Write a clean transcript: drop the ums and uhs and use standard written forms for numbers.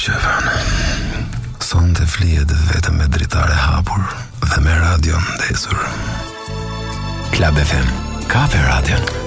Sonte flihet vetëm me dritare hapur dhe me radion ndezur. Club FM, ka për radion.